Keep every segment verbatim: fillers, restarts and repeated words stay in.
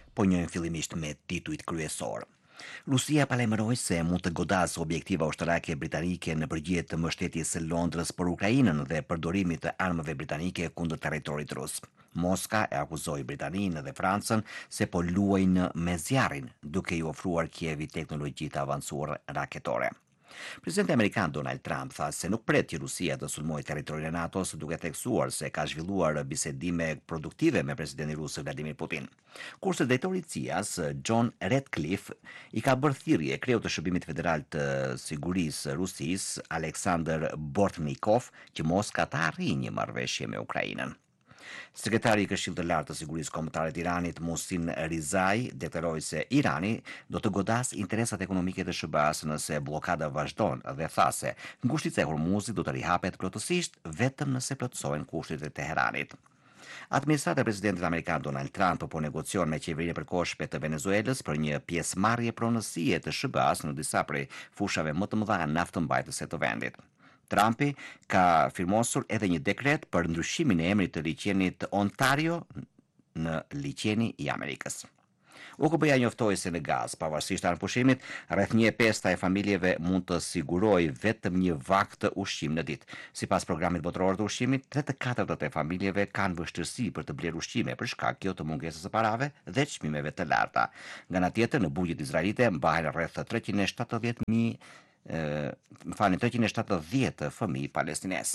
po njojmë fillimisht me titujt kryesor. Rusia palemëroi se mund të godasë objektiva ushtarake britanike në përgjigje të mbështetjes së Londrës për Ukrainën dhe përdorimit të armëve britanike kundër territorit rus. Moska e akuzoi Britaninë dhe Francën se po luajnë me zjarrin, duke i ofruar Kievit teknologji të avancuar raketore. Presidenti amerikan Donald Trump tha se nuk pret që Rusia të sulmojë territorin e NATO-s, duke theksuar se ka zhvilluar bisedime produktive me presidentin rus Vladimir Putin. Kurse drejtori i C I A-s John Ratcliffe i ka bërë thirrje kreut të Shërbimit Federal të Sigurisë Rusisë Aleksandr Bortnikov që Moska të arrijë një marrëveshje me Ukrainën. Sekretari i Këshillit të Lartë të Sigurisë Kombëtare të Iranit Muhsin Rizai deklaroi se Irani do të godasë interesat ekonomike të S B A-s nëse bllokada vazhdon dhe tha se ngushtica e Hormuzit do të rihapet plotësisht vetëm nëse plotësohen kushtet e Teheranit. Administrata e presidentit amerikan Donald Trump po negocion me qeverinë e përkohshme të Venezuelës për një pjesëmarrje pronësie të S B A-s në disa prej fushave më të mëdha naftëmbajtëse të vendit. Trumpi ka firmosur edhe një dekret për ndryshimin e emrit të liçenit Ontario në liçeni i Amerikës. U K B-ja njoftoi se në Gaz, pavarësisht anëpushimit, rreth një e pesta e familjeve mund të sigurojë vetëm një vakt të ushqim në ditë. Sipas programit botëror të ushqimit, tre të katërtat e familjeve kanë vështirësi për të blerë ushqime për shkak jo të mungesës së parave dhe çmimeve të larta. Nga ana tjetër, në bugjet izraelite mbahen rreth treqind e shtatëdhjetë mijë më falni treqind e shtatëdhjetë fëmijë palestinesë.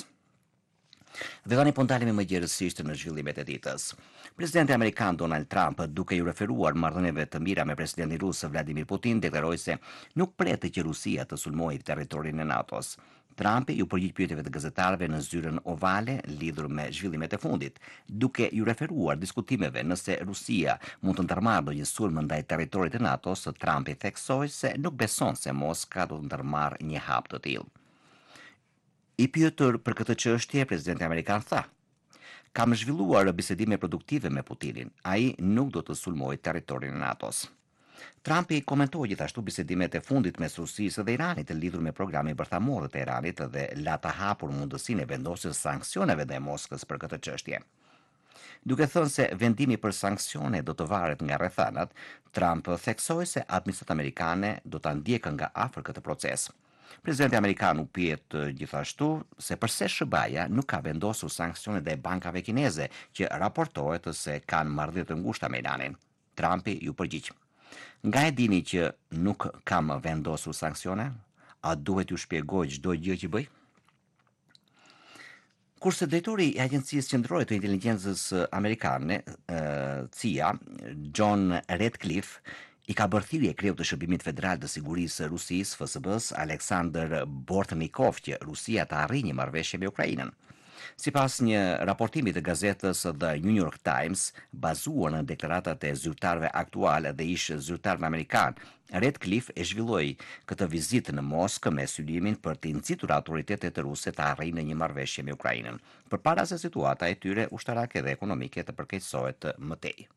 Dhe tani po ndalemi më gjerësisht në zhvillimet e ditës. Presidenti amerikan Donald Trump, duke i referuar marrëdhënieve të mira me presidentin rus Vladimir Putin, deklaroi se nuk pret që Rusia të sulmojë territorin e NATO-s. Trumpi ju përgjigj pyetjeve të gazetarëve në zyrën ovale lidhur me zhvillimet e fundit, duke ju referuar diskutimeve nëse Rusia mund të ndërmarrë ndonjë sulm ndaj territorit të NATO-s. Trumpi theksoi se nuk beson se Moska do të ndërmarrë një hap të tillë. I pyetur për këtë çështje, presidenti amerikan tha: "Kam zhvilluar bisedime produktive me Putinin. Ai nuk do të sulmojë territorin e NATO-s." Trumpi komentoi gjithashtu bisedimet e fundit mes Rusisë dhe Iranit të lidhur me programin bërthamor të Iranit dhe la të hapur mundësinë e vendosjes sanksioneve ndaj Moskës për këtë çështje. Duke thënë se vendimi për sanksione do të varet nga rrethanat, Trump theksoi se administrata amerikane do ta ndjekë nga afër këtë proces. Presidenti amerikan u pyet gjithashtu se pse S B A-ja nuk ka vendosur sanksione ndaj bankave kineze që raportohet se kanë marrëdhënie të ngushta me Iranin. Trumpi ju përgjigj: "Nga e dini që nuk kam vendosur sanksione? A duhet ju shpjegoj çdo gjë që bëj?" Kurse drejtori i Agjencisë Qendrore të Inteligjencës Amerikane, C I A, John Ratcliffe, i ka bërë thirrje kreut të Shërbimit Federal të Sigurisë Rusisë F S B-s Aleksandr Bortnikov që Rusia të arrijë një marrëveshje me Ukrainën. Sipas një raportimi të gazetës The New York Times, bazuar në deklaratat e zyrtarëve aktual dhe ish zyrtarëve amerikan, Ratcliffe e zhvilloi këtë vizitë në Moskë me synimin për të nxitur autoritetet ruse të arrijnë një marrëveshje me Ukrainën, përpara se situata e tyre ushtarake dhe ekonomike të përkeqësohet më tej.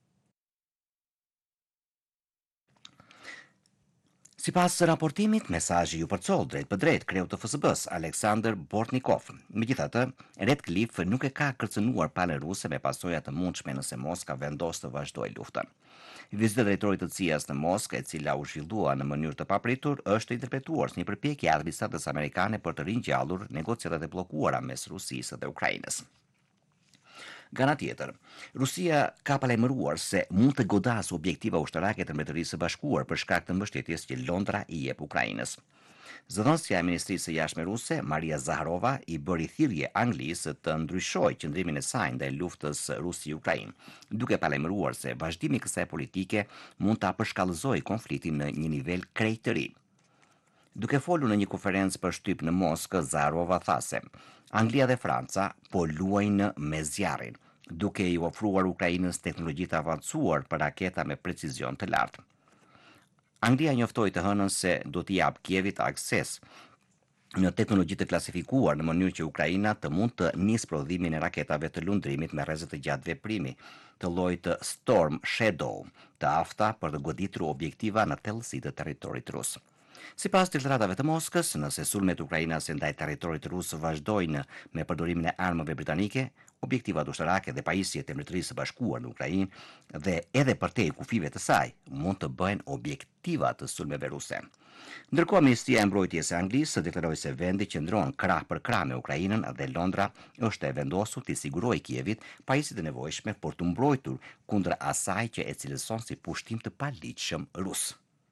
Sipas raportimit, mesazhi ju përcoll drejt për drejt kreut të F S B-s Aleksandr Bortnikov. Megjithatë, Ratcliffe nuk e ka kërcënuar palën ruse me pasoja të mundshme nëse Moska vendos të vazhdojë luftën. Vizita e drejtorit të C I A-s në Moskë, e cila u zhvillua në mënyrë të papritur, është interpretuar si një përpjekje e administratës amerikane për të ringjallur negociatat e bllokuara mes Rusisë dhe Ukrainës. Nga ana tjetër, Rusia ka palajmëruar se mund të godasë objektiva ushtarake të Mbretërisë së Bashkuar për shkak të mbështetjes që Londra i jep Ukrainës. Zëdhënësja e Ministrisë së Jashtme ruse, Maria Zaharova, i bëri thirrje Anglisë të ndryshojë qëndrimin e saj ndaj luftës Rusi-Ukrainë, duke palajmëruar se vazhdimi i kësaj politike mund ta përshkallëzojë konfliktin në një nivel krejt të ri. Duke folur në një konferencë për shtyp në Moskë, Zaharova tha se Anglia dhe Franca po luajnë me zjarrin, duke i ofruar Ukrainës teknologji të avancuar për raketa me precizion të lartë. Anglia njoftoi të hënën se do t'i jap Kievit akses në teknologji të klasifikuar në mënyrë që Ukraina të mund të nisë prodhimin e raketave të lundrimit me rrezet të gjatë veprimi, të llojit të Storm Shadow, të afta për të goditur objektiva në thellësi të territorit rus. Sipas deklaratave të Moskës, nëse sulmet ukrainase ndaj territorit rus vazhdojnë me përdorimin e armëve britanike, objektivat ushtarake dhe pajisjet e Mbretërisë së Bashkuar në Ukrainë dhe edhe përtej kufive të saj mund të bëhen objektiva të sulmeve ruse. Ndërkohë, Ministria e Mbrojtjes e Anglisë deklaroi se vendi qëndron krah për krah me Ukrainën dhe Londra është e vendosur të sigurojë Kievit pajisjet e nevojshme për të mbrojtur kundër asaj që e cilëson si pushtim të paligjshëm rus.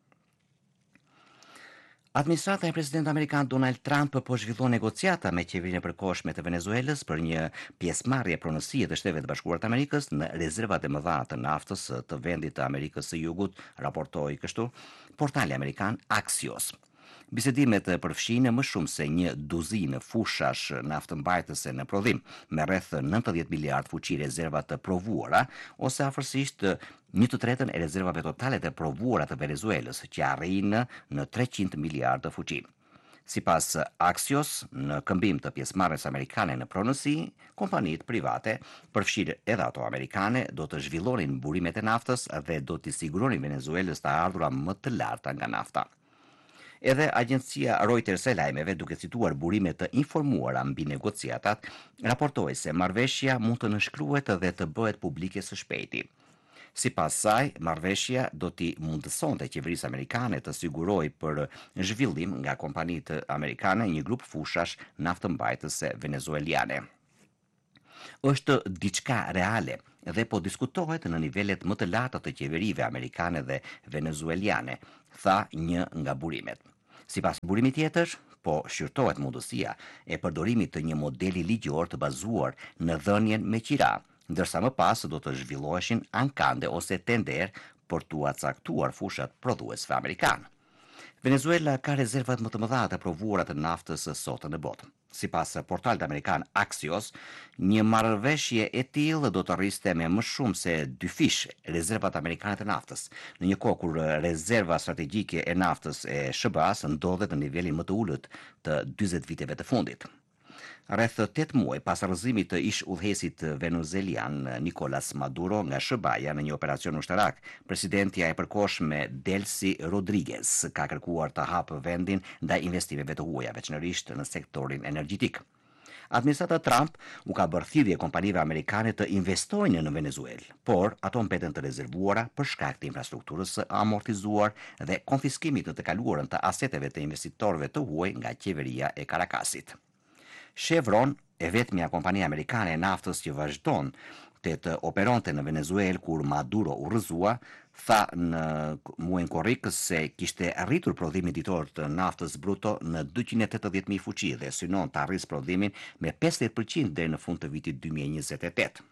Administrata e presidentit amerikan Donald Trump po zhvillon negociata me qeverinë e përkohshme të Venezuelës për një pjesëmarrje pronësie të Shtetet e Bashkuara të Amerikës në rezervat e mëdha të naftës të vendit të Amerikës së Jugut, raportoi kështu portali amerikan Axios. Bisedimet përfshin më shumë se një duzinë fushash naftëmbajtëse në prodhim, me rreth nëntëdhjetë miliard fuqi rezerva të provuara, ose afërsisht një të tretën e rezervave totale të provuara të Venezuelës, që arrin në treqind miliard fuqi. Sipas Axios, në këmbim të pjesëmarrjes amerikane në pronësi, kompanitë private, përfshirë edhe ato amerikane, do të zhvillonin burimet e naftës dhe do t'i siguronin Venezuelës të ardhura më të larta nga nafta. Edhe agjencia Reuters e lajmeve, duke cituar burime të informuara mbi negociatat, raportoi se marrëveshja mund të nënshkruhet dhe të bëhet publike së shpejti. Sipas saj, marrëveshja do t'i mundësonte qeverisë amerikane të sigurojë për zhvillim nga kompanitë amerikane një grup fushash naftëmbajtëse venezueliane. Është diçka reale dhe po diskutohet në nivelet më të larta të qeverive amerikane dhe venezueliane, tha një nga burimet. Sipas burimit tjetër, po shqyrtohet mundësia e përdorimit të një modeli ligjor të bazuar në dhënien me qira, ndërsa më pas do të zhvilloheshin ankande ose tender për t'u caktuar fushat prodhuesve amerikanë. Venezuela ka rezervat më të mëdha të provuara të naftës sot në botë. Sipas portalit amerikan Axios, një marrëveshje e tillë do të rriste me më shumë se dy fish rezervat amerikane të naftës, në një kohë kur rezerva strategjike e naftës e S B A-s ndodhet në nivelin më të ulët të dyzet viteve të fundit. Rreth tetë muaj pas rrëzimit të ish udhëhesit venezuelian Nicolas Maduro nga S B A-ja në një operacion ushtarak, presidentja e përkohshme Delcy Rodriguez ka kërkuar të hapë vendin ndaj investimeve të huaja, veçanërisht në sektorin energjetik. Administrata Trump u ka bërë thirrje kompanive amerikane të investojnë në Venezuelë, por ato mbeten të rezervuara për shkak të infrastrukturës së amortizuar dhe konfiskimit të të kaluarën të aseteve të investitorëve të huaj nga qeveria e Caracasit. Chevron, e vetmja kompania amerikane e naftës që vazhdon të të operonte në Venezuelë kur Maduro u rrëzua, tha në muajin korrik se kishte arritur prodhimin ditor të naftës bruto në dyqind e tetëdhjetë mijë fuqi dhe synon të arrisë prodhimin me pesëdhjetë përqind deri në fund të vitit dy mijë e njëzet e tetë.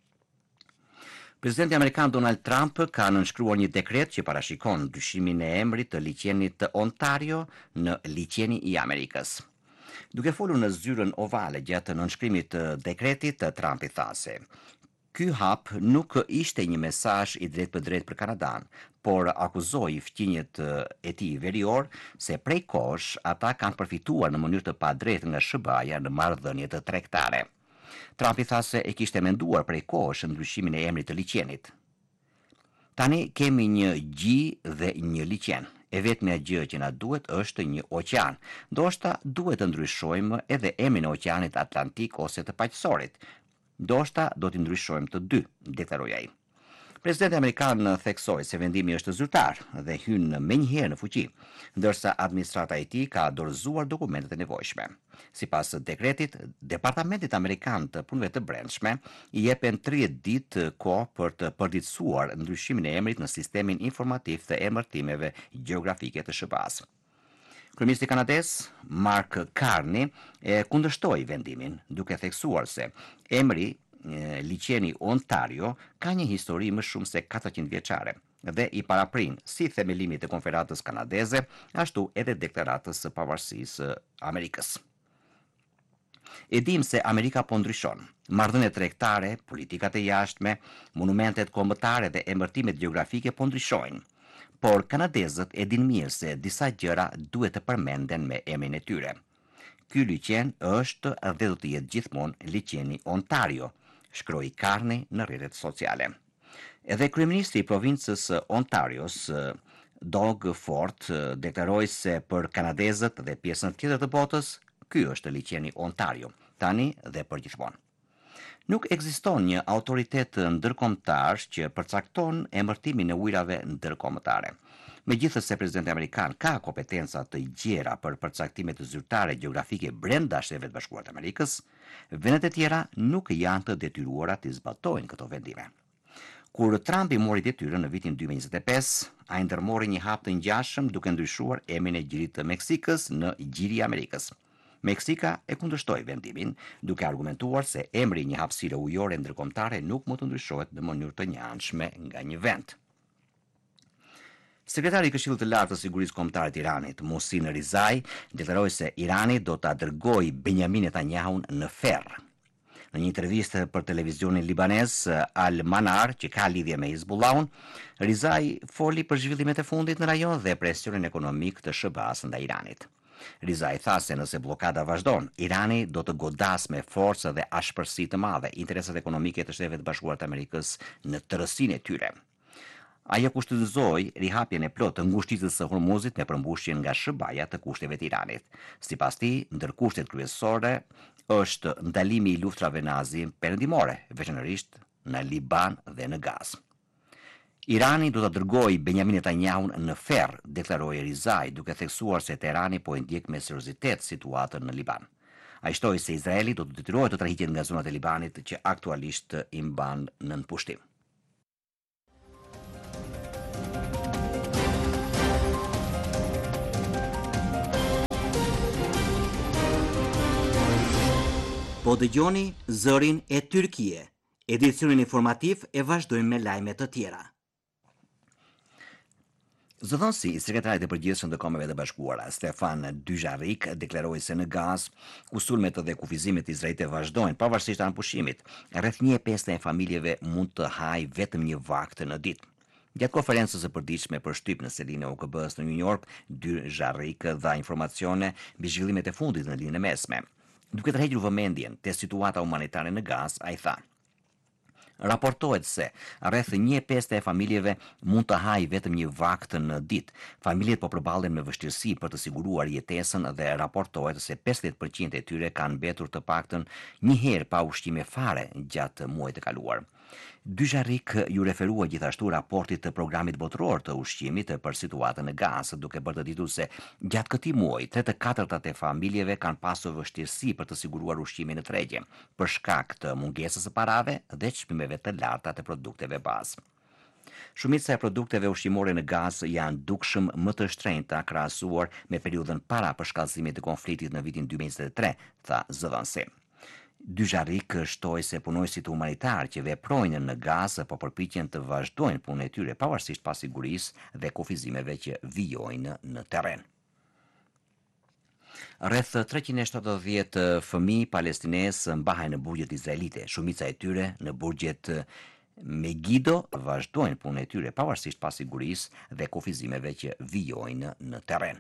Presidenti amerikan Donald Trump ka nënshkruar një dekret që parashikon ndryshimin e emrit të liçenit të Ontario në liçeni i Amerikës. Duke folur në zyrën ovale gjatë nënshkrimit të dekretit, Trumpi tha se ky hap nuk ishte një mesazh i drejtë për drejtë për Kanadan, por akuzoi fqinjet e tij verior se prej kohësh ata kanë përfituar në mënyrë të padrejtë nga S B A-ja në marrëdhënie të tregtare. Trumpi tha se e kishte menduar prej kohësh ndryshimin e emrit të liçenit. Tani kemi një gjë dhe një liçen. E vetmja gjë që na duhet është një oqean. Ndoshta duhet të ndryshojmë edhe emrin e oqeanit Atlantik ose të paqësorit. Ndoshta do t'i ndryshojmë të dy, deklaroi ai. Presidenti amerikan theksoi se vendimi është zyrtar dhe hyn menjëherë në fuqi, ndërsa administrata e tij ka dorëzuar dokumentet e nevojshme. Sipas dekretit, Departamentit Amerikan të Punëve të Brendshme i jepen tridhjetë ditë kohë për të përditësuar ndryshimin e emrit në sistemin informativ të emërtimeve gjeografike të S B A-s. Kryeministri kanadez Mark Carney e kundërshtoi vendimin, duke theksuar se emri liçeni Ontario ka një histori më shumë se katëqind vjeçare dhe i paraprin si themelimit të Konferatës Kanadeze, ashtu edhe deklaratës së pavarësisë së Amerikës. E dim se Amerika po ndryshon. Marrëdhëniet tregtare, politikat e jashtme, monumentet kombëtare dhe emërtimet gjeografike po ndryshojnë. Por kanadezët e din mirë se disa gjëra duhet të përmenden me emrin e tyre. Ky liçen është dhe do të jetë gjithmonë liçeni Ontario, shkroi Carney në rrjetet sociale. Edhe kryeministri i provincës Ontarios, Doug Ford, deklaroi se për kanadezët dhe pjesën tjetër të botës, ky është liçeni Ontario, tani dhe përgjithmonë. Nuk ekziston një autoritet ndërkombëtar që përcakton emërtimin e ujrave ndërkombëtare. Megjithëse presidenti amerikan ka kompetenca të gjera për përcaktime të zyrtare gjeografike brenda Shtetit të Bashkuara të Amerikës, vendet e tjera nuk janë të detyruara të zbatojnë këto vendime. Kur Trumpi mori detyrën në vitin dy mijë e njëzet e pesë, ai ndërmori një hap të ngjashëm duke ndryshuar emrin e gjirit të Meksikës në Gjiri i Amerikës. Meksika e kundërshtoi vendimin, duke argumentuar se emri i një hapësire ujore ndërkombëtare nuk mund të ndryshohet në mënyrë të njëanshme nga një vend. Sekretari i Këshillit të Lartë të Sigurisë Kombëtare të Iranit, Mohsin Rizai, deklaroi se Irani do ta dërgojë Benjamin Netanyahun në ferr. Në një intervistë për televizionin libanez Al Manar, që ka lidhje me Hizbullahun, Rizai foli për zhvillimet e fundit në rajon dhe presionin ekonomik të S B A-s ndaj Iranit. Rizai tha se nëse bllokada vazhdon, Irani do të godas me forcë dhe ashpërsi të madhe interesat ekonomike të Shtetit të Bashkuara të Amerikës në tërësinë e tyre. Ajo kushtëzoi rihapjen e plotë të ngushticës së Hormuzit me përmbushjen nga S B A-ja të kushteve të Iranit. Sipas tij, ndër kushtet kryesore është ndalimi i luftrave në Azinë Perëndimore, veçanërisht në Liban dhe në Gazë. Irani do të dërgojë Benjamin Netanyahun në ferr, deklaroi Rizai, duke theksuar se Teherani po e ndjek me seriozitet situatën në Liban. Ai shtoi se Izraeli do të detyrohet të tërhiqet nga zonat e Libanit që aktualisht i mban nën pushtim. Po dëgjoni Zërin e Tyrkie. Edicionin informativ e vazhdojmë me lajme të tjera. Zëdhënësi i sekretarit e përgjithshëm të Kombeve të Bashkuara, Stefan Dujarric, deklaroi se në Gazë, ku sulmet dhe kufizimet izraelite vazhdojnë pavarësisht anë pushimit, rreth një e pesë e familjeve mund të hajë vetëm një vakt në ditë. Gjatë konferencës së përditshme për shtyp në selinë e U K B-s në New York, Dujarric dha informacione mbi zhvillimet e fundit në linjën e mesme. Duke tërhequr vëmendjen te situata humanitare në Gazë, ai tha: Raportohet se rreth një e pesë e familjeve mund të hajë vetëm një vakt në ditë. Familjet po përballen me vështirësi për të siguruar jetesën dhe raportohet se pesëdhjetë përqind e tyre kanë mbetur të paktën një herë pa ushqime fare gjatë muajit të kaluar. Dujarric ju referua gjithashtu raportit të programit botëror të ushqimit për situatën në Gazë, duke bërë të ditur se gjatë këtij muaji tre të katërtat e familjeve kanë pasur vështirësi për të siguruar ushqimin në tregje, për shkak të mungesës së parave dhe çmimeve të larta të produkteve bazë. Shumica e produkteve ushqimore në Gazë janë dukshëm më të shtrenjta krahasuar me periudhën para përshkallëzimit të konfliktit në vitin dy mijë e njëzet e tre, tha zëdhënësi. Dujarric shtoi se punojësit humanitar që veprojnë në Gazë po përpiqen të vazhdojnë punën e tyre pavarësisht pasigurisë dhe kufizimeve që vijojnë në terren. Rreth treqind e shtatëdhjetë fëmijë palestinesë mbahen në burgjet izraelite, shumica e tyre në burgjet Megiddo vazhdojnë punën e tyre pavarësisht pasigurisë dhe kufizimeve që vijojnë në terren.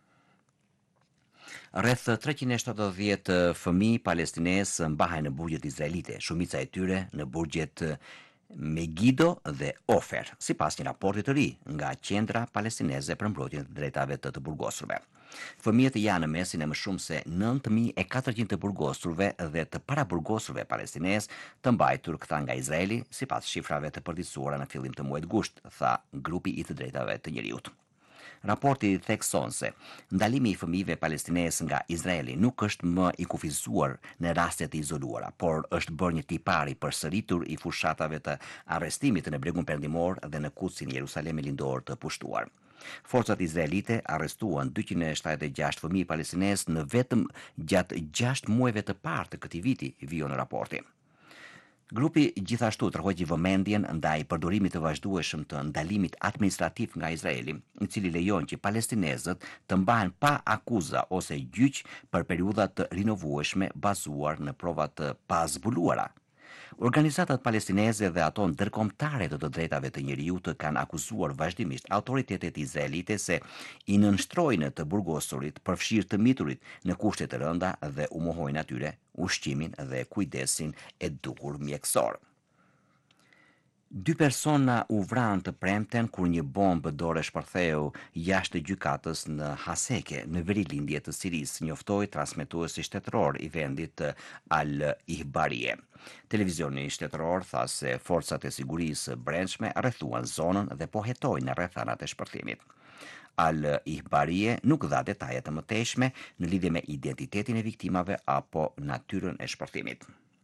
Rreth treqind e shtatëdhjetë fëmijë palestinesë mbahen në burgjet izraelite, shumica e tyre në burgjet Megiddo dhe Ofer, sipas një raporti të ri nga Qendra Palestineze për mbrojtjen e drejtave të të burgosurve. Fëmijët janë në mesin e më shumë se nëntë mijë e katërqind të burgosurve dhe të paraburgosurve palestinesë të mbajtur këta nga Izraeli, sipas shifrave të përditësuara në fillim të muajit gusht, tha grupi i të drejtave të njerëzit. Raporti thekson se ndalimi i fëmijëve palestinesë nga Izraeli nuk është më i kufizuar në raste të izoluara, por është bërë një tipar i përsëritur i fushatave të arrestimit në bregun perëndimor dhe në Kutsin e Jerusalemit lindor të pushtuar. Forcat izraelite arrestuan dyqind e shtatëdhjetë e gjashtë fëmijë palestinesë në vetëm gjatë gjashtë muajve të parë të këtij viti, vijon në raporti. Grupi gjithashtu tërhoqi vëmendjen ndaj përdorimit të vazhdueshëm të ndalimit administrativ nga Izraeli, i cili lejon që palestinezët të mbahen pa akuza ose gjyq për periudha të rinovueshme bazuar në prova të pazbuluara. Organizatat palestineze dhe ato ndërkombëtare të të drejtave të njerëzit kanë akuzuar vazhdimisht autoritetet izraelite se i nënshtrojnë të burgosurit, përfshirë të miturit në kushte të rënda dhe u mohojnë atyre ushqimin dhe kujdesin e duhur mjekësor. Dy persona u vranë të premten kur një bombë dore shpërtheu jashtë gjykatës në Haseke, në veri lindje të Sirisë, njoftoi transmetuesi shtetëror i vendit Al Ihbarie. Televizioni shtetëror tha se forcat e sigurisë brendshme rrethuan zonën dhe po hetojnë në rrethanat e shpërthimit. Al Ihbarie nuk dha detaje të mëtejshme në lidhje me identitetin e viktimave apo natyrën e shpërthimit.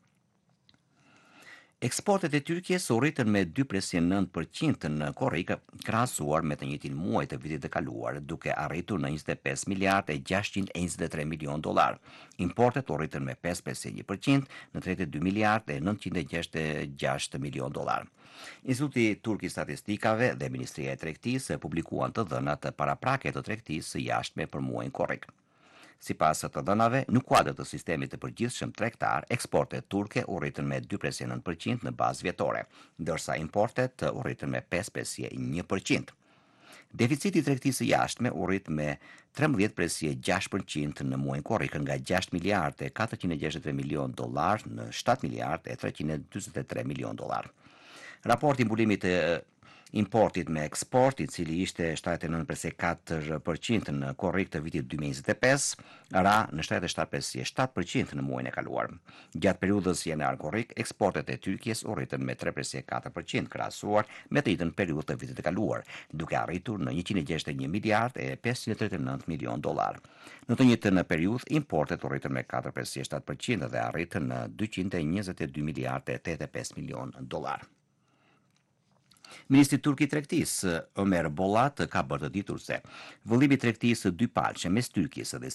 Eksportet e Tyrkjes u rritën me dy presë nëntë përqind në korrik krahasuar me të njëjtin muaj të vitit të kaluar, duke arritur në njëzet e pesë miliardë e gjashtëqind e njëzet e tre milion dollar. Importet u rritën me pesë presë një përqind në tridhjetë e dy miliardë e nëntëqind e gjashtëdhjetë e gjashtë milion dollar. Instituti Turk i Statistikave dhe Ministria e Tregtisë publikuan të dhënat paraprake të tregtisë jashtme për muajin korrik. Sipas të dhënave, në kuadër të sistemit të përgjithshëm tregtar, eksportet turke u rritën me dy presë nëntë përqind në bazë vjetore, ndërsa importet u rritën me pesë presë një përqind. Deficiti i tregtisë jashtme u rrit me trembëdhjetë presë gjashtë përqind në muajin korrik nga gjashtë miliardë e katërqind e gjashtëdhjetë e tre milion dollar në shtatë miliardë e treqind e dyzet e tre milion dollar. Raporti i mbulimit të importit me eksport, i cili ishte shtatëdhjetë e nëntë presë katër përqind në korrik të vitit dy mijë e njëzet e pesë, ra në shtatëdhjetë e shtatë presë shtatë përqind në muajin e kaluar. Gjatë periudhës janar-korrik, eksportet e Tyrkjes u rritën me tre presë katër përqind krahasuar me të njëjtën periudhë të vitit të kaluar, duke arritur në njëqind e gjashtëdhjetë e një miliardë e pesëqind e tridhjetë e nëntë milion dollar. Në të njëjtën periudhë, importet u rritën me katër presë shtatë përqind dhe arritën në dyqind e njëzet e dy miliardë e tetëdhjetë e pesë milion dollar. Ministri turk i tregtisë, Ömer Bolat, ka bërë të ditur se vëllimi i tregtisë dypalqe mes Tyrkisë dhe